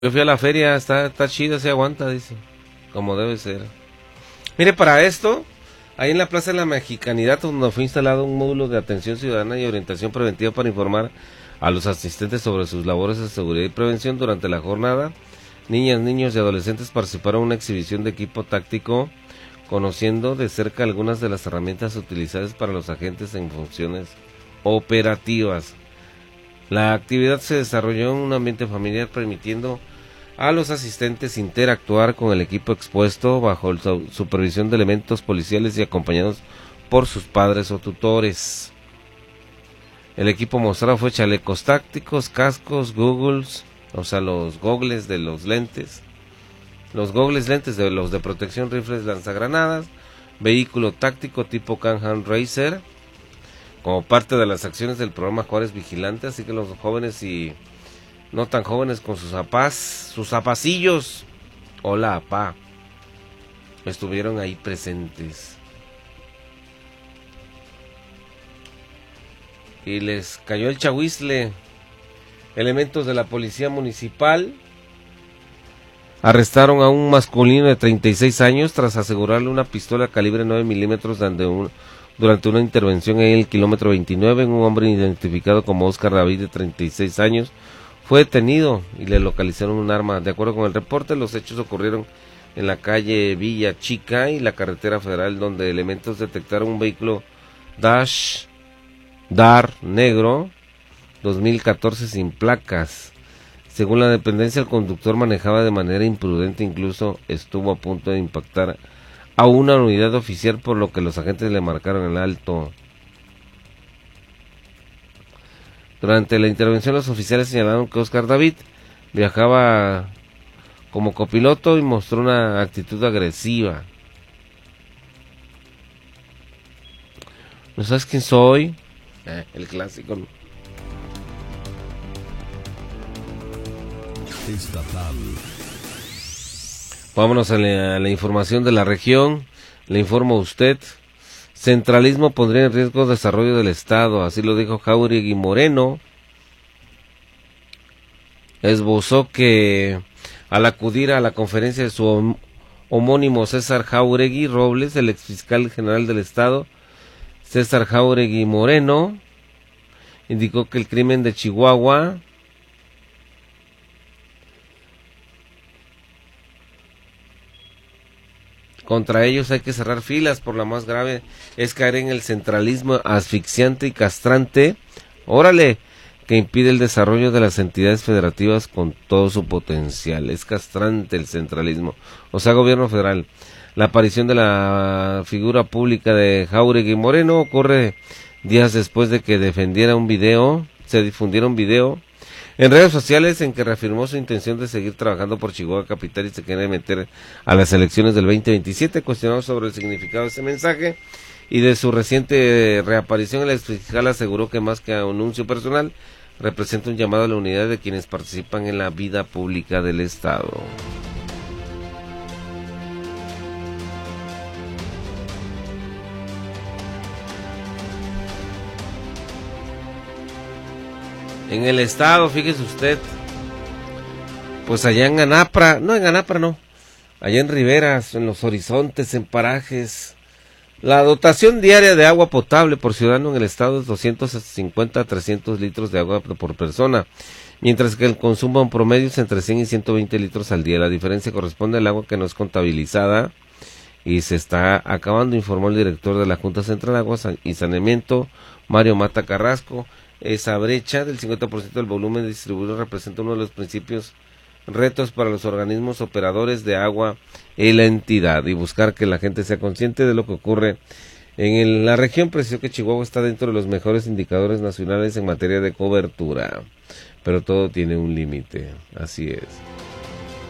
Yo fui a la feria, está chida, se aguanta, dice, como debe ser. Mire, para esto, ahí en la Plaza de la Mexicanidad, donde fue instalado un módulo de atención ciudadana y orientación preventiva para informar a los asistentes sobre sus labores de seguridad y prevención durante la jornada, niñas, niños y adolescentes participaron en una exhibición de equipo táctico, conociendo de cerca algunas de las herramientas utilizadas para los agentes en funciones operativas. La actividad se desarrolló en un ambiente familiar, permitiendo a los asistentes interactuar con el equipo expuesto bajo la supervisión de elementos policiales y acompañados por sus padres o tutores. El equipo mostrado fue chalecos tácticos, cascos, goggles, o sea, los gogles de los lentes, de los de protección, rifles, lanzagranadas, vehículo táctico tipo Can-Am Racer, como parte de las acciones del programa Juárez Vigilante, así que los jóvenes y no tan jóvenes con sus zapacillos, hola apá, estuvieron ahí presentes. Y les cayó el chahuizle. Elementos de la policía municipal arrestaron a un masculino de 36 años tras asegurarle una pistola calibre 9 milímetros durante una intervención en el kilómetro 29. Un hombre identificado como Oscar David, de 36 años, fue detenido y le localizaron un arma. De acuerdo con el reporte, los hechos ocurrieron en la calle Villa Chica y la carretera federal, donde elementos detectaron un vehículo DAR negro 2014 sin placas. Según la dependencia, el conductor manejaba de manera imprudente, incluso estuvo a punto de impactar a una unidad oficial, por lo que los agentes le marcaron el alto. Durante la intervención, los oficiales señalaron que Oscar David viajaba como copiloto y mostró una actitud agresiva. ¿No sabes quién soy? El clásico, ¿no? Estatal. Vámonos a la información de la región. Le informo a usted. Centralismo pondría en riesgo el desarrollo del Estado, así lo dijo Jáuregui Moreno. Esbozó que al acudir a la conferencia de su homónimo César Jáuregui Robles, el exfiscal general del Estado, César Jáuregui Moreno, indicó que el crimen de Chihuahua contra ellos hay que cerrar filas, por la más grave es caer en el centralismo asfixiante y castrante, que impide el desarrollo de las entidades federativas con todo su potencial. Es castrante el centralismo, o sea, gobierno federal. La aparición de la figura pública de Jáuregui Moreno ocurre días después de que se difundiera un video en redes sociales en que reafirmó su intención de seguir trabajando por Chihuahua capital y se quiere meter a las elecciones del 2027. Cuestionado sobre el significado de ese mensaje y de su reciente reaparición, el exfiscal aseguró que más que un anuncio personal, representa un llamado a la unidad de quienes participan en la vida pública del Estado. En el Estado, fíjese usted, pues allá en Anapra, allá en Riberas, en Los Horizontes, en Parajes, la dotación diaria de agua potable por ciudadano en el Estado es 250 a 300 litros de agua por persona, mientras que el consumo en promedio es entre 100 y 120 litros al día. La diferencia corresponde al agua que no es contabilizada y se está acabando, informó el director de la Junta Central de Aguas y Saneamiento, Mario Mata Carrasco. Esa brecha del 50% del volumen distribuido representa uno de los principales retos para los organismos operadores de agua en la entidad, y buscar que la gente sea consciente de lo que ocurre en la región. Precisó que Chihuahua está dentro de los mejores indicadores nacionales en materia de cobertura, pero todo tiene un límite, así es.